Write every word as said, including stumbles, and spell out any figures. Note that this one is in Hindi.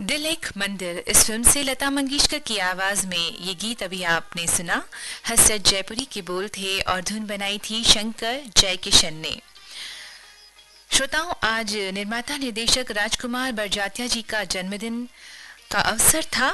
दिल एक मंदिर इस फिल्म से लता मंगेशकर की आवाज में ये गीत अभी आपने सुना। हसरत जयपुरी के बोल थे और धुन बनाई थी शंकर जयकिशन ने। श्रोताओं, आज निर्माता निर्देशक राजकुमार बड़जात्या जी का जन्मदिन का अवसर था